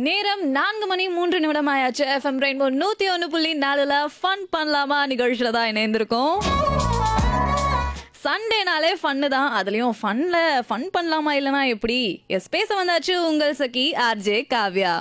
நேரம் 4:03 ஆயாச்சு. FM rainbow 101.4ல fun பண்ணலாமா நிகழ்ச்சியில தான் இணைந்திருக்கோம். சண்டேனாலே ஃபன்னு தான். அதுலயும் ஃபன் பண்ணலாமா இல்லைனா எப்படி? எஸ், பேச வந்தாச்சு உங்கள் சகி ஆர்ஜே காவ்யா.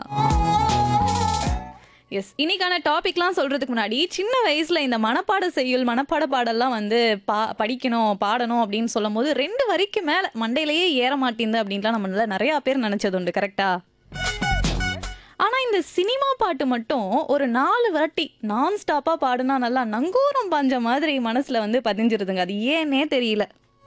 எஸ், இன்னைக்கான டாபிக்லாம் சொல்றதுக்கு முன்னாடி சின்ன வயசுல இந்த மனப்பாட செய்யுள் மனப்பாட பாடல்லாம் வந்து படிக்கணும் பாடணும் அப்படின்னு சொல்லும் போது 2 வரிக்கு மேல மண்டையிலேயே ஏற மாட்டேங்குது அப்படின்லாம் நம்மள நிறைய பேர் நினைச்சது உண்டு. கரெக்டா? ஆனா இந்த சினிமா பாட்டு மட்டும் ஒரு 4 வாட்டி நான் ஸ்டாப்பா பாடுனா நல்லா நங்கூரம் பாஞ்ச மாதிரி மனசுல வந்து பதிஞ்சிருதுங்க. அது ஏன்னே தெரியல.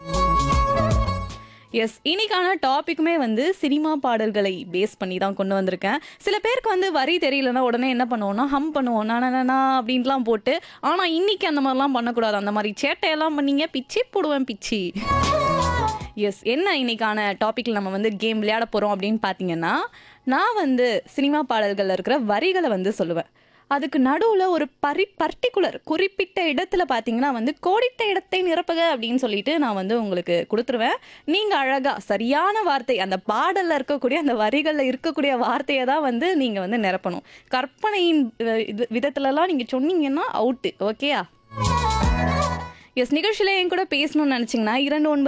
எஸ், இன்னைக்கான டாபிக்குமே வந்து சினிமா பாடல்களை பேஸ் பண்ணி தான் கொண்டு வந்திருக்கேன். சில பேருக்கு வந்து வரி தெரியலன்னா உடனே என்ன பண்ணுவோம்னா ஹம் பண்ணுவோம், நானா அப்படின்லாம் போட்டு. ஆனா இன்னைக்கு அந்த மாதிரிலாம் பண்ணக்கூடாது. அந்த மாதிரி சேட்டையெல்லாம் பண்ணீங்க பிச்சி போடுவேன் பிச்சி. எஸ், என்ன இன்னைக்கான டாபிக்ல நம்ம வந்து கேம் விளையாட போறோம் அப்படின்னு பாத்தீங்கன்னா, நான் வந்து சினிமா பாடல்கள்ல இருக்கிற வரிகளை வந்து சொல்லுவேன். அதுக்கு நடுவுல ஒரு பர்டிகுலர் குறிப்பிட்ட இடத்துல பாத்தீங்கன்னா வந்து கோடிட்ட இடத்தை நிரப்புக அப்படின்னு சொல்லிட்டு நான் வந்து உங்களுக்கு கொடுத்துருவேன். நீங்க அழகா சரியான வார்த்தை, அந்த பாடல்ல இருக்கக்கூடிய அந்த வரிகள்ல இருக்கக்கூடிய வார்த்தையை தான் வந்து நீங்க வந்து நிரப்பணும். கற்பனையின் விதத்துலலாம் நீங்க சொன்னீங்கன்னா அவுட்டு. ஓகேயா? எஸ், நிகழ்ச்சியில என் கூட பேசணும்னு நினைச்சீங்கன்னா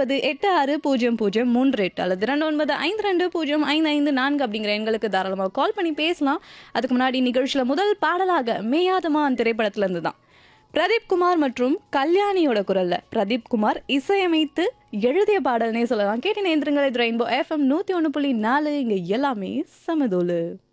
29860038 அல்லது 2952055554 அப்படிங்கிற எண்களுக்கு தாராளமாக கால் பண்ணி பேசலாம். அதுக்கு முன்னாடி நிகழ்ச்சியில முதல் பாடலாக மேயாதமான் திரைப்படத்துல இருந்து தான் பிரதீப் குமார் மற்றும் கல்யாணியோட குரல்ல பிரதீப் குமார் இசையமைத்து எழுதிய பாடல்னே சொல்லலாம். கேட்டு நேந்திரங்கள். இது ரெயின்போ எஃப்எம் 101.4. இங்க எல்லாமே சமதோலு.